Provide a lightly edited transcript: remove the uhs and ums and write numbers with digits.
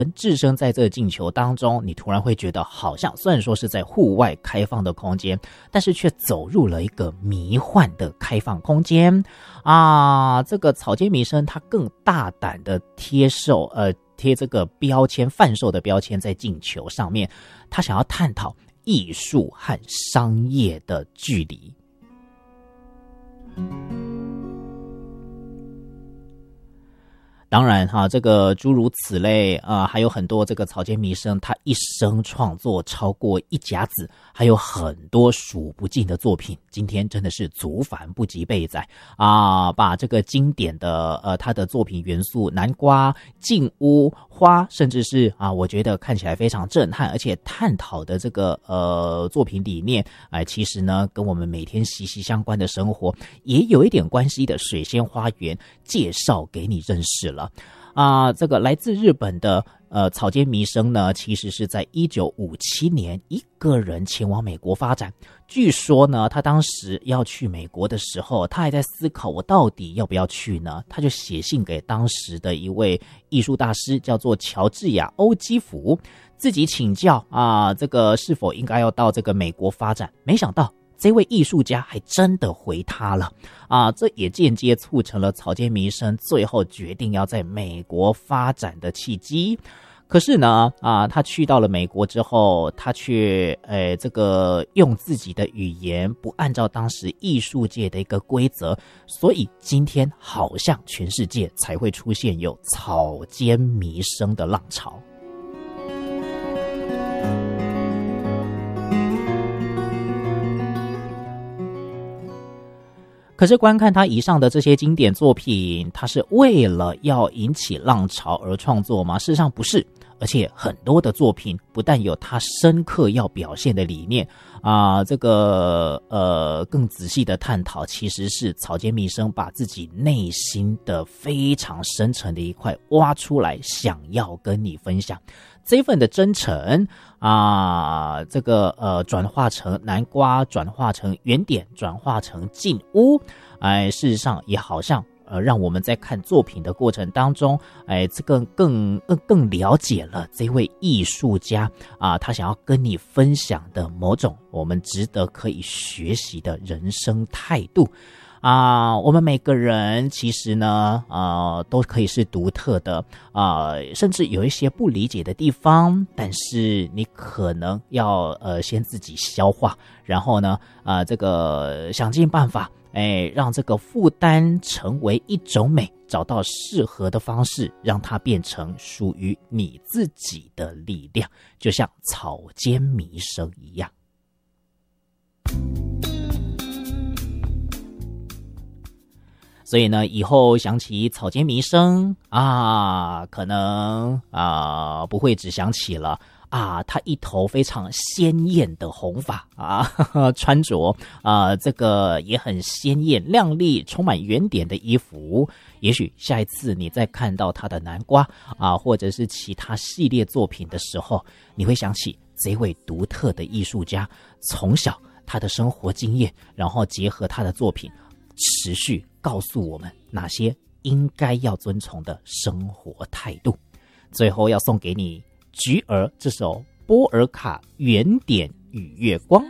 置身在这个镜球当中，你突然会觉得好像虽然说是在户外开放的空间，但是却走入了一个迷幻的开放空间啊！这个草间弥生他更大胆的贴这个标签，贩售的标签在镜球上面，他想要探讨艺术和商业的距离。当然哈，这个诸如此类还有很多这个草间弥生他一生创作超过1甲子，还有很多数不尽的作品。今天真的是族繁不及备载啊，把这个经典的他的作品元素南瓜、静屋、花，甚至是我觉得看起来非常震撼，而且探讨的这个作品理念其实呢跟我们每天息息相关的生活也有一点关系的水仙花园介绍给你认识了。这个来自日本的草间弥生呢，其实是在1957年一个人前往美国发展。据说呢，他当时要去美国的时候，他还在思考我到底要不要去呢？他就写信给当时的一位艺术大师，叫做乔治亚·欧基弗，自己请教这个是否应该要到这个美国发展。没想到这位艺术家还真的回他了这也间接促成了草间弥生最后决定要在美国发展的契机。可是呢他去到了美国之后，他却这个用自己的语言，不按照当时艺术界的一个规则，所以今天好像全世界才会出现有草间弥生的浪潮。可是观看他以上的这些经典作品，他是为了要引起浪潮而创作吗？事实上不是，而且很多的作品不但有他深刻要表现的理念这个更仔细的探讨，其实是草间弥生把自己内心的非常深沉的一块挖出来，想要跟你分享。这份的真诚这个转化成南瓜，转化成原点，转化成静屋，事实上也好像让我们在看作品的过程当中，这个更了解了这位艺术家他想要跟你分享的某种我们值得可以学习的人生态度。我们每个人其实呢都可以是独特的甚至有一些不理解的地方，但是你可能要先自己消化，然后呢这个想尽办法让这个负担成为一种美，找到适合的方式，让它变成属于你自己的力量，就像草间弥生一样。所以呢，以后想起草间弥生可能不会只想起了他一头非常鲜艳的红发穿着这个也很鲜艳亮丽，充满圆点的衣服。也许下一次你再看到他的南瓜或者是其他系列作品的时候，你会想起这位独特的艺术家从小他的生活经验，然后结合他的作品，持续告诉我们哪些应该要遵从的生活态度。最后要送给你菊儿这首波尔卡原点与月光。